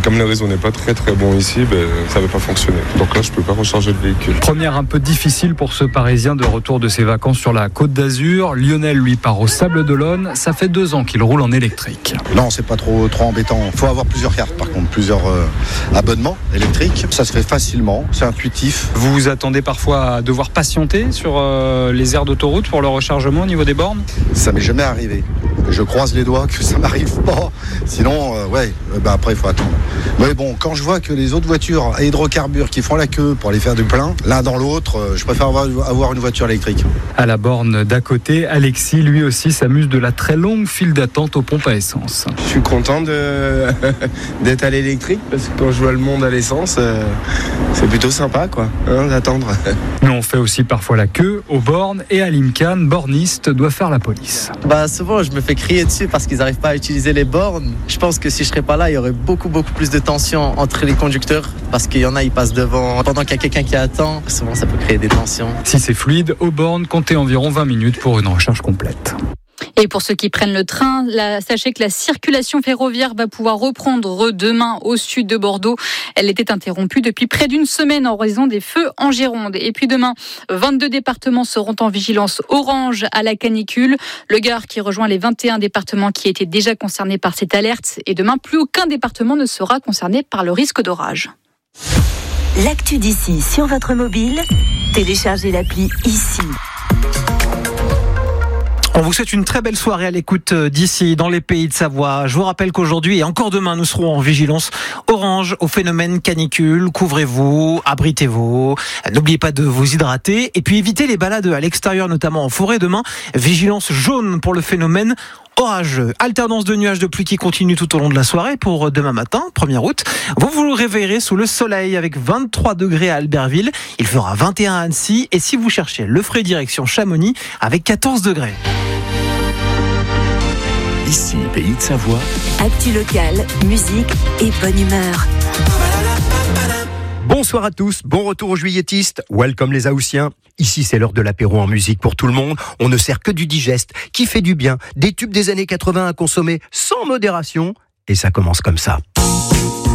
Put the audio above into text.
Comme le réseau n'est pas très très bon ici, ça ne va pas fonctionner. Donc là, je ne peux pas recharger le véhicule. Première un peu difficile pour ce Parisien de retour de ses vacances sur la Côte d'Azur. Lionel, lui, part au Sables-d'Olonne. Ça fait 2 ans qu'il roule en électrique. Non, c'est pas trop embêtant. Il faut avoir plusieurs cartes, par contre, plusieurs abonnements électriques. Ça se fait facilement, c'est intuitif. Vous vous attendez parfois à devoir patienter sur les aires d'autoroute pour le rechargement au niveau des bornes ? Ça m'est jamais arrivé. Je croise les doigts que ça m'arrive pas. Sinon, après, il faut attendre. Mais bon, quand je vois que les autres voitures à hydrocarbures qui font la queue pour aller faire du plein, l'un dans l'autre, je préfère avoir une voiture électrique. À la borne d'à côté, Alexis, lui aussi, s'amuse de la très longue file d'attente aux pompes à essence. Je suis content d'être à l'électrique parce que quand je vois le monde à l'essence, c'est plutôt sympa d'attendre. Mais on fait aussi parfois la queue aux bornes et à Limcan, borniste doit faire la police. Souvent je me fais crier dessus parce qu'ils n'arrivent pas à utiliser les bornes. Je pense que si je serais pas là, il y aurait beaucoup plus de tension entre les conducteurs parce qu'il y en a, ils passent devant pendant qu'il y a quelqu'un qui attend. Souvent ça peut créer des tensions. Si c'est fluide, aux bornes, comptez environ 20 minutes pour une recharge complète. Et pour ceux qui prennent le train, sachez que la circulation ferroviaire va pouvoir reprendre demain au sud de Bordeaux. Elle était interrompue depuis près d'une semaine en raison des feux en Gironde. Et puis demain, 22 départements seront en vigilance orange à la canicule. Le Gard qui rejoint les 21 départements qui étaient déjà concernés par cette alerte. Et demain, plus aucun département ne sera concerné par le risque d'orage. L'actu d'ici sur votre mobile, téléchargez l'appli ici. On vous souhaite une très belle soirée à l'écoute d'ici, dans les pays de Savoie. Je vous rappelle qu'aujourd'hui et encore demain, nous serons en vigilance orange au phénomène canicule. Couvrez-vous, abritez-vous, n'oubliez pas de vous hydrater et puis évitez les balades à l'extérieur, notamment en forêt demain. Vigilance jaune pour le phénomène orageux. Alternance de nuages de pluie qui continue tout au long de la soirée pour demain matin, 1er août. Vous vous réveillerez sous le soleil avec 23 degrés à Albertville. Il fera 21 à Annecy et si vous cherchez le frais direction Chamonix avec 14 degrés. Ici, pays de Savoie. Actu locale, musique et bonne humeur. Bonsoir à tous, bon retour aux juilletistes, welcome les Haussiens. Ici c'est l'heure de l'apéro en musique pour tout le monde, on ne sert que du digeste, qui fait du bien, des tubes des années 80 à consommer sans modération, et ça commence comme ça.